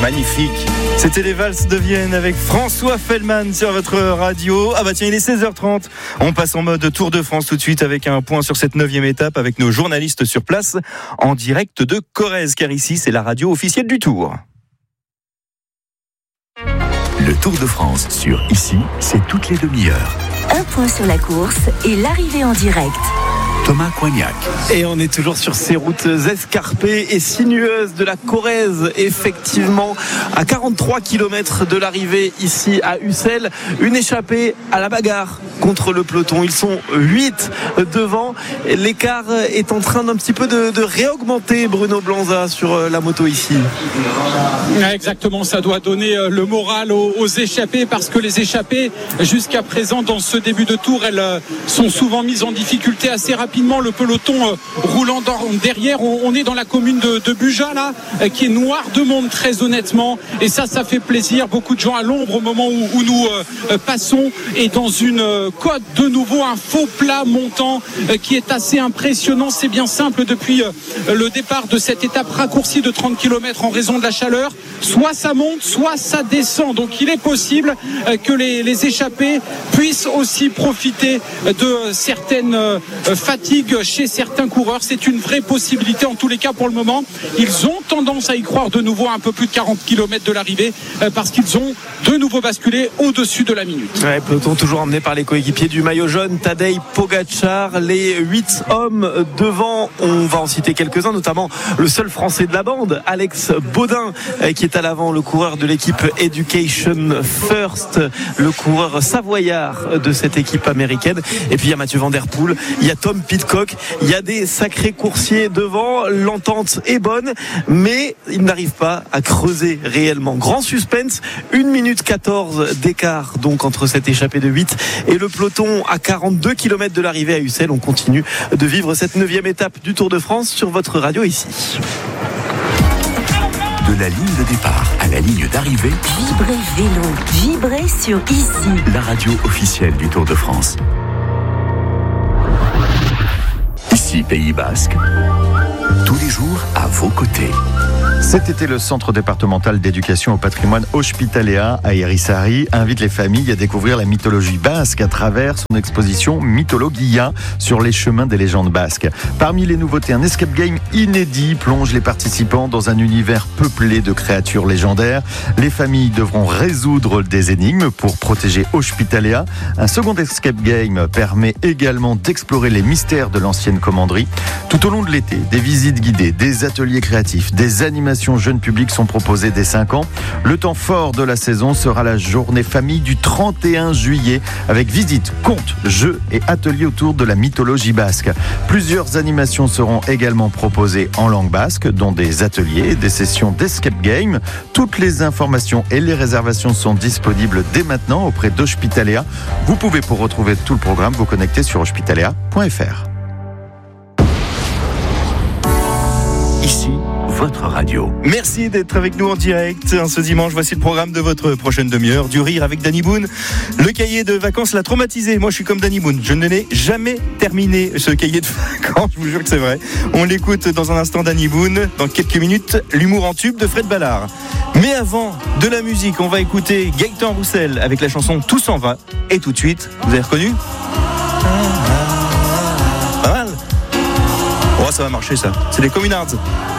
Magnifique. C'était les valses de Vienne avec François Fellman sur votre radio. Ah bah tiens, il est 16h30. On passe en mode Tour de France tout de suite avec un point sur cette 9e étape avec nos journalistes sur place en direct de Corrèze, car ici c'est la radio officielle du Tour. Le Tour de France sur Ici, c'est toutes les demi-heures. Un point sur la course et l'arrivée en direct. Thomas Coignac. Et on est toujours sur ces routes escarpées et sinueuses de la Corrèze, effectivement, à 43 km de l'arrivée ici à Ussel. Une échappée à la bagarre contre le peloton. Ils sont 8 devant. L'écart est en train d'un petit peu de réaugmenter, Bruno Blanza, sur la moto ici. Exactement, ça doit donner le moral aux échappées, parce que les échappées, jusqu'à présent, dans ce début de tour, elles sont souvent mises en difficulté assez rapidement. Le peloton roulant derrière, on est dans la commune de Buja là, qui est noire de monde, très honnêtement, et ça fait plaisir. Beaucoup de gens à l'ombre au moment où nous passons, et dans une côte de nouveau, un faux plat montant qui est assez impressionnant. C'est bien simple, depuis le départ de cette étape raccourcie de 30 km en raison de la chaleur, soit ça monte, soit ça descend. Donc il est possible que les échappés puissent aussi profiter de certaines fatigues chez certains coureurs. C'est une vraie possibilité. En tous les cas, pour le moment, ils ont tendance à y croire de nouveau à un peu plus de 40 km de l'arrivée, parce qu'ils ont de nouveau basculé au-dessus de la minute. Ouais, peloton toujours emmené par les coéquipiers du maillot jaune, Tadej Pogačar. Les 8 hommes devant, on va en citer quelques-uns, notamment le seul français de la bande, Alex Baudin, qui est à l'avant, le coureur de l'équipe Education First, le coureur savoyard de cette équipe américaine. Et puis il y a Mathieu Van Der Poel, il y a Tom Pidcock, il y a des sacrés coursiers devant. L'entente est bonne, mais ils n'arrivent pas à creuser réellement. Grand suspense, 1 minute 14 d'écart donc entre cette échappée de 8 et le peloton à 42 km de l'arrivée à Ussel. On continue de vivre cette 9e étape du Tour de France sur votre radio ici. De la ligne de départ à la ligne d'arrivée, Vibrez vélo, vibrez sur Ici. la radio officielle du Tour de France. Ici, Pays Basque, tous les jours à vos côtés. Cet été, le Centre départemental d'éducation au patrimoine Hospitaléa à Hérisari invite les familles à découvrir la mythologie basque à travers son exposition Mythologia sur les chemins des légendes basques. Parmi les nouveautés, un escape game inédit plonge les participants dans un univers peuplé de créatures légendaires. Les familles devront résoudre des énigmes pour protéger Hospitaléa. Un second escape game permet également d'explorer les mystères de l'ancienne commanderie. Tout au long de l'été, des visites guidées, des ateliers créatifs, des animations jeunes publics sont proposées dès 5 ans. Le temps fort de la saison sera la journée famille du 31 juillet avec visites, contes, jeux et ateliers autour de la mythologie basque. Plusieurs animations seront également proposées en langue basque, dont des ateliers et des sessions d'escape game. Toutes les informations et les réservations sont disponibles dès maintenant auprès d'Hospitaléa. Vous pouvez, pour retrouver tout le programme, vous connecter sur hospitaléa.fr. Ici, votre radio. Merci d'être avec nous en direct ce dimanche. Voici le programme de votre prochaine demi-heure. Du rire avec Danny Boone. Le cahier de vacances l'a traumatisé. Moi, je suis comme Danny Boone. Je ne l'ai jamais terminé, ce cahier de vacances. Je vous jure que c'est vrai. On l'écoute dans un instant, Danny Boone. Dans quelques minutes, l'humour en tube de Fred Ballard. Mais avant de la musique, on va écouter Gaëtan Roussel avec la chanson Tout s'en va. Et tout de suite, vous avez reconnu ? Pas mal. Oh, ça va marcher, ça. C'est les Communards.